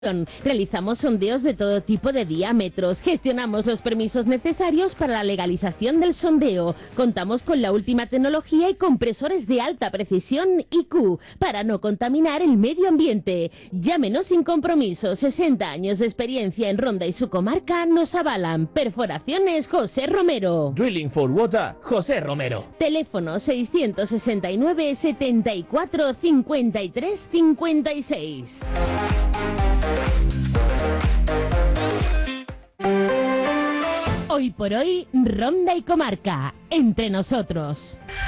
Realizamos sondeos de todo tipo de diámetros, gestionamos los permisos necesarios para la legalización del sondeo, contamos con la última tecnología y compresores de alta precisión IQ para no contaminar el medio ambiente. Llámenos sin compromiso, 60 años de experiencia en Ronda y su comarca nos avalan. Perforaciones José Romero. Drilling for Water, José Romero. Teléfono 669 74 53 56. Hoy por hoy, Ronda y Comarca, entre nosotros.